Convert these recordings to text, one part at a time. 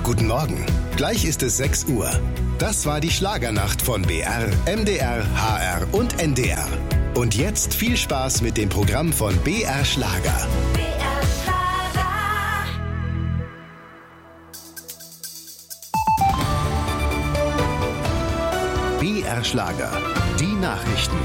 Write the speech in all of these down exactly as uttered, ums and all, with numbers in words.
Guten Morgen. Gleich ist es sechs Uhr. Das war die Schlagernacht von B R, M D R, H R und N D R. Und jetzt viel Spaß mit dem Programm von B R Schlager. B R Schlager. B R Schlager. Die Nachrichten.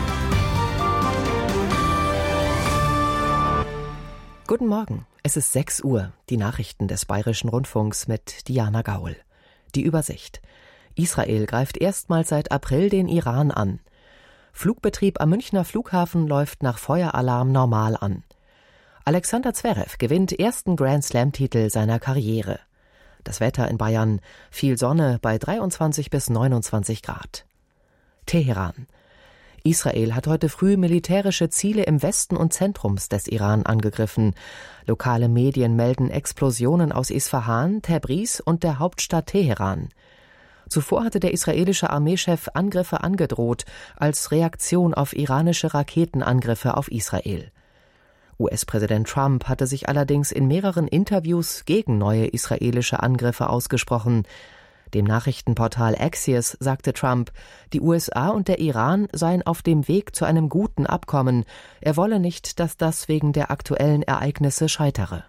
Guten Morgen, es ist sechs Uhr. Die Nachrichten des Bayerischen Rundfunks mit Diana Gaul. Die Übersicht. Israel greift erstmals seit April den Iran an. Flugbetrieb am Münchner Flughafen läuft nach Feueralarm normal an. Alexander Zverev gewinnt ersten Grand-Slam-Titel seiner Karriere. Das Wetter in Bayern: viel Sonne bei dreiundzwanzig bis neunundzwanzig Grad. Teheran. Israel hat heute früh militärische Ziele im Westen und Zentrums des Iran angegriffen. Lokale Medien melden Explosionen aus Isfahan, Tabriz und der Hauptstadt Teheran. Zuvor hatte der israelische Armeechef Angriffe angedroht, als Reaktion auf iranische Raketenangriffe auf Israel. U S-Präsident Trump hatte sich allerdings in mehreren Interviews gegen neue israelische Angriffe ausgesprochen. Dem Nachrichtenportal Axios sagte Trump, die U S A und der Iran seien auf dem Weg zu einem guten Abkommen. Er wolle nicht, dass das wegen der aktuellen Ereignisse scheitere.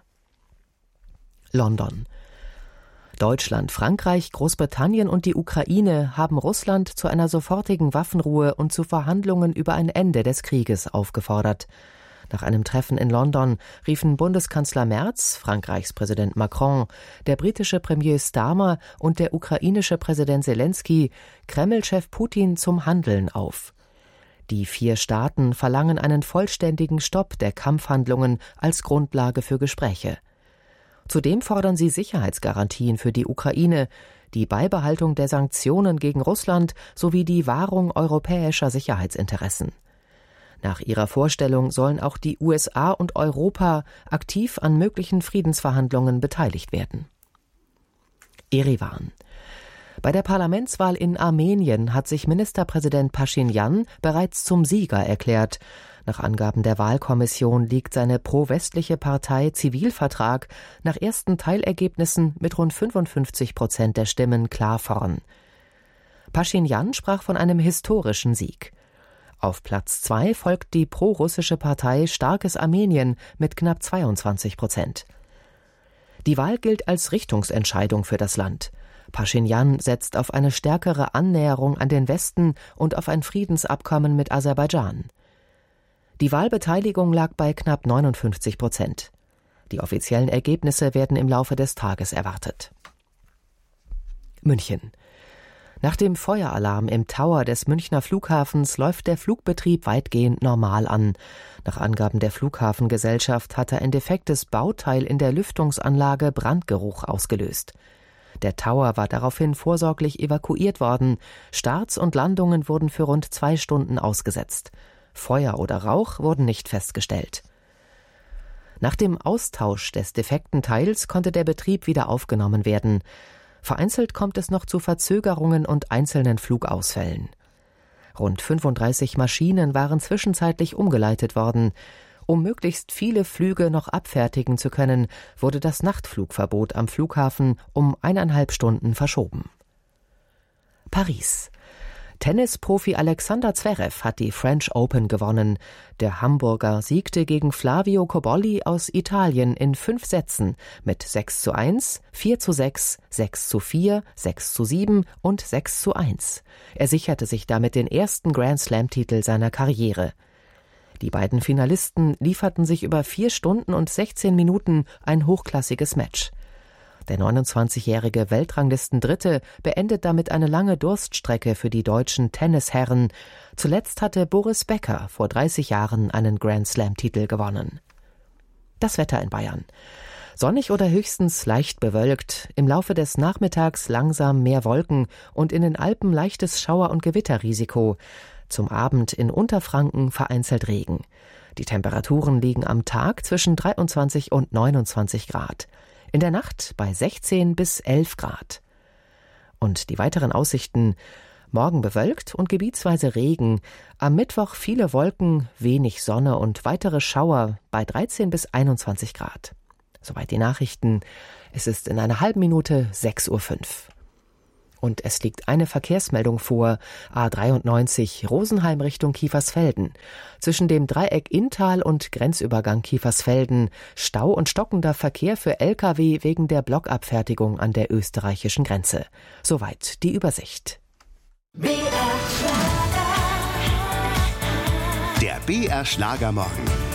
London. Deutschland, Frankreich, Großbritannien und die Ukraine haben Russland zu einer sofortigen Waffenruhe und zu Verhandlungen über ein Ende des Krieges aufgefordert. Nach einem Treffen in London riefen Bundeskanzler Merz, Frankreichs Präsident Macron, der britische Premier Starmer und der ukrainische Präsident Zelensky Kreml-Chef Putin zum Handeln auf. Die vier Staaten verlangen einen vollständigen Stopp der Kampfhandlungen als Grundlage für Gespräche. Zudem fordern sie Sicherheitsgarantien für die Ukraine, die Beibehaltung der Sanktionen gegen Russland sowie die Wahrung europäischer Sicherheitsinteressen. Nach ihrer Vorstellung sollen auch die U S A und Europa aktiv an möglichen Friedensverhandlungen beteiligt werden. Erivan. Bei der Parlamentswahl in Armenien hat sich Ministerpräsident Paschinjan bereits zum Sieger erklärt. Nach Angaben der Wahlkommission liegt seine pro-westliche Partei Zivilvertrag nach ersten Teilergebnissen mit rund fünfundfünfzig Prozent der Stimmen klar vorn. Paschinjan sprach von einem historischen Sieg. Auf Platz zwei folgt die pro-russische Partei Starkes Armenien mit knapp zweiundzwanzig Prozent. Die Wahl gilt als Richtungsentscheidung für das Land. Paschinjan setzt auf eine stärkere Annäherung an den Westen und auf ein Friedensabkommen mit Aserbaidschan. Die Wahlbeteiligung lag bei knapp neunundfünfzig Prozent. Die offiziellen Ergebnisse werden im Laufe des Tages erwartet. München. Nach dem Feueralarm im Tower des Münchner Flughafens läuft der Flugbetrieb weitgehend normal an. Nach Angaben der Flughafengesellschaft hatte ein defektes Bauteil in der Lüftungsanlage Brandgeruch ausgelöst. Der Tower war daraufhin vorsorglich evakuiert worden. Starts und Landungen wurden für rund zwei Stunden ausgesetzt. Feuer oder Rauch wurden nicht festgestellt. Nach dem Austausch des defekten Teils konnte der Betrieb wieder aufgenommen werden. Vereinzelt kommt es noch zu Verzögerungen und einzelnen Flugausfällen. Rund fünfunddreißig Maschinen waren zwischenzeitlich umgeleitet worden. Um möglichst viele Flüge noch abfertigen zu können, wurde das Nachtflugverbot am Flughafen um eineinhalb Stunden verschoben. Paris. Tennisprofi Alexander Zverev hat die French Open gewonnen. Der Hamburger siegte gegen Flavio Cobolli aus Italien in fünf Sätzen mit sechs zu eins, vier zu sechs, sechs zu vier, sechs zu sieben und sechs zu eins. Er sicherte sich damit den ersten Grand-Slam-Titel seiner Karriere. Die beiden Finalisten lieferten sich über vier Stunden und sechzehn Minuten ein hochklassiges Match. Der neunundzwanzigjährige Weltranglistendritte beendet damit eine lange Durststrecke für die deutschen Tennisherren. Zuletzt hatte Boris Becker vor dreißig Jahren einen Grand-Slam-Titel gewonnen. Das Wetter in Bayern. Sonnig oder höchstens leicht bewölkt, im Laufe des Nachmittags langsam mehr Wolken und in den Alpen leichtes Schauer- und Gewitterrisiko. Zum Abend in Unterfranken vereinzelt Regen. Die Temperaturen liegen am Tag zwischen dreiundzwanzig und neunundzwanzig Grad. In der Nacht bei sechzehn bis elf Grad. Und die weiteren Aussichten: morgen bewölkt und gebietsweise Regen, am Mittwoch viele Wolken, wenig Sonne und weitere Schauer bei dreizehn bis einundzwanzig Grad. Soweit die Nachrichten. Es ist in einer halben Minute sechs Uhr fünf. Und es liegt eine Verkehrsmeldung vor, A dreiundneunzig Rosenheim Richtung Kiefersfelden. Zwischen dem Dreieck Inntal und Grenzübergang Kiefersfelden Stau und stockender Verkehr für L K W wegen der Blockabfertigung an der österreichischen Grenze. Soweit die Übersicht. B R Schlager. Der B R Schlagermorgen.